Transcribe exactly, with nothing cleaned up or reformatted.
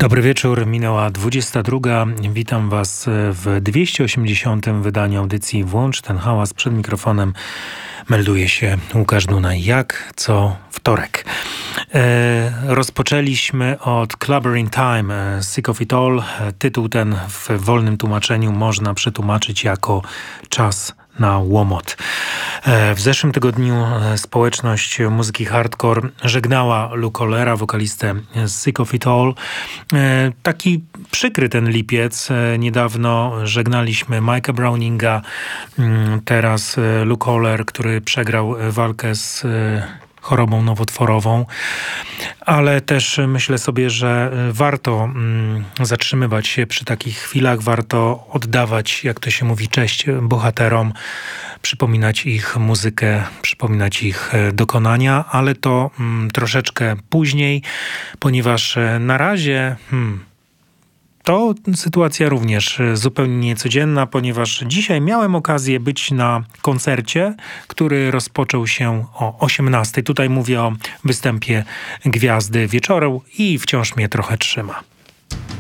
Dobry wieczór, minęła dwudziesta druga. Witam Was w dwieście osiemdziesiątym wydaniu audycji Włącz ten hałas. Przed mikrofonem melduje się Łukasz Dunaj, jak co wtorek. E, rozpoczęliśmy od Clubber in Time, e, Sick of It All. E, tytuł ten w wolnym tłumaczeniu można przetłumaczyć jako Czas na łomot. E, w zeszłym tygodniu społeczność muzyki hardcore żegnała Luke Ollera, wokalistę Sick of It All. E, taki przykry ten lipiec. E, niedawno żegnaliśmy Mike'a Browninga. Mm, teraz e, Luke Oller, który przegrał walkę z e, chorobą nowotworową, ale też myślę sobie, że warto mm, zatrzymywać się przy takich chwilach, warto oddawać, jak to się mówi, cześć bohaterom, przypominać ich muzykę, przypominać ich dokonania, ale to mm, troszeczkę później, ponieważ na razie hmm, to sytuacja również zupełnie niecodzienna, ponieważ dzisiaj miałem okazję być na koncercie, który rozpoczął się o osiemnastej. Tutaj mówię o występie Gwiazdy Wieczoru i wciąż mnie trochę trzyma.